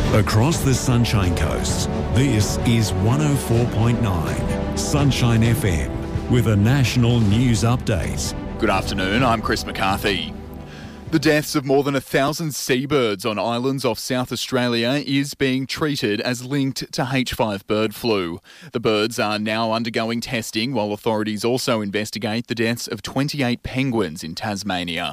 Across the Sunshine Coast, this is 104.9 Sunshine FM with a national news update. Good afternoon, I'm Chris McCarthy. The deaths of more than 1,000 seabirds on islands off South Australia is being treated as linked to H5 bird flu. The birds are now undergoing testing while authorities also investigate the deaths of 28 penguins in Tasmania.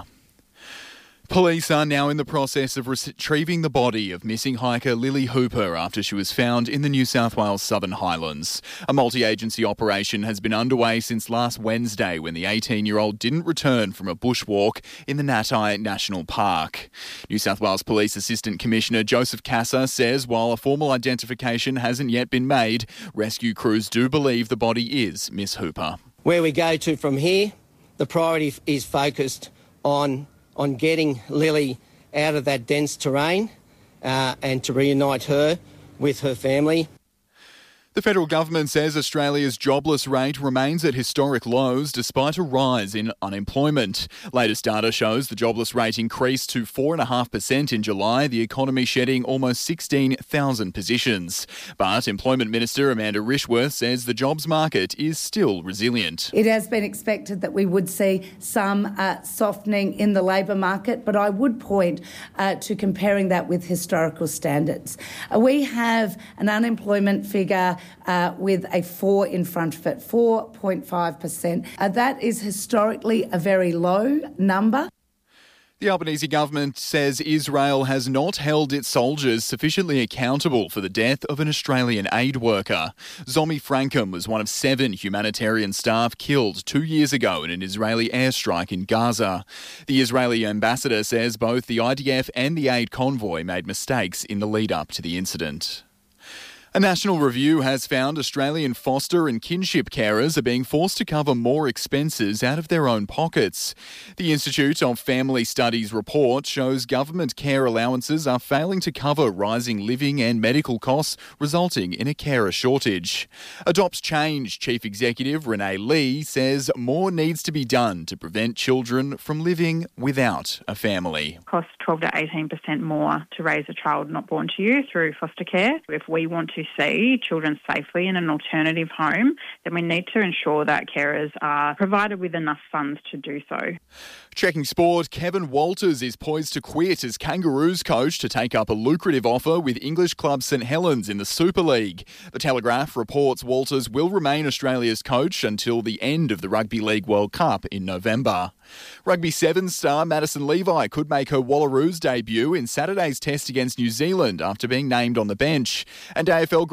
Police are now in the process of retrieving the body of missing hiker Lily Hooper after she was found in the New South Wales Southern Highlands. A multi-agency operation has been underway since last Wednesday when the 18-year-old didn't return from a bushwalk in the Natai National Park. New South Wales Police Assistant Commissioner Joseph Casa says while a formal identification hasn't yet been made, rescue crews do believe the body is Miss Hooper. Where we go to from here, the priority is focused on getting Lily out of that dense terrain and to reunite her with her family. The federal government says Australia's jobless rate remains at historic lows despite a rise in unemployment. Latest data shows the jobless rate increased to 4.5% in July, the economy shedding almost 16,000 positions. But Employment Minister Amanda Rishworth says the jobs market is still resilient. It has been expected that we would see some softening in the labour market, but I would point to comparing that with historical standards. We have an unemployment figure with a 4 in front of it, 4.5%. That is historically a very low number. The Albanese government says Israel has not held its soldiers sufficiently accountable for the death of an Australian aid worker. Zomi Frankum was one of 7 humanitarian staff killed 2 years ago in an Israeli airstrike in Gaza. The Israeli ambassador says both the IDF and the aid convoy made mistakes in the lead-up to the incident. A national review has found Australian foster and kinship carers are being forced to cover more expenses out of their own pockets. The Institute of Family Studies report shows government care allowances are failing to cover rising living and medical costs, resulting in a carer shortage. Adopt Change Chief Executive Renee Lee says more needs to be done to prevent children from living without a family. It costs 12 to 18% more to raise a child not born to you through foster care. If we want to see children safely in an alternative home, then we need to ensure that carers are provided with enough funds to do so. Checking sport, Kevin Walters is poised to quit as Kangaroos coach to take up a lucrative offer with English club St Helens in the Super League. The Telegraph reports Walters will remain Australia's coach until the end of the Rugby League World Cup in November. Rugby Sevens star Madison Levi could make her Wallaroos debut in Saturday's test against New Zealand after being named on the bench. And AFL